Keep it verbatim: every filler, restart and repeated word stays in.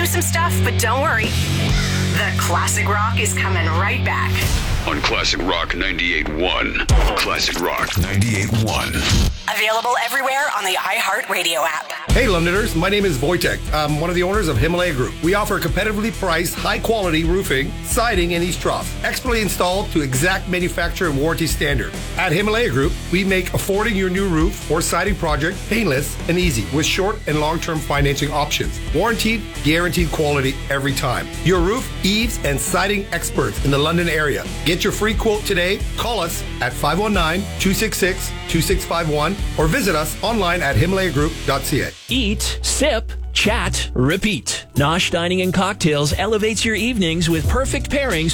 some stuff, but don't worry. The Classic Rock is coming right back. On Classic Rock ninety-eight point one. Classic Rock ninety-eight point one. Available everywhere on the iHeartRadio app. Hey Londoners, my name is Wojtek. I'm one of the owners of Himalaya Group. We offer competitively priced, high-quality roofing, siding, and East Trough, expertly installed to exact manufacturer and warranty standard. At Himalaya Group, we make affording your new roof or siding project painless and easy with short and long-term financing options. Warranted, guaranteed quality every time. Your roof, eaves, and siding experts in the London area. Get your free quote today. Call us at five one nine, two six six, two six five one or visit us online at himalaya group dot c a. Eat, sip, chat, repeat. Nosh Dining and Cocktails elevates your evenings with perfect pairings